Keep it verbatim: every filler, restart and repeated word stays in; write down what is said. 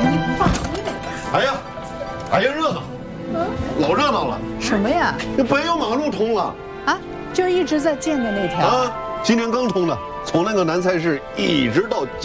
你放心。 哎呀，哎呀，热闹，老热闹了。 什么呀？ 这柏油马路通了啊，就一直在建的那条。 啊，今天刚通的，从那个南菜市一直到。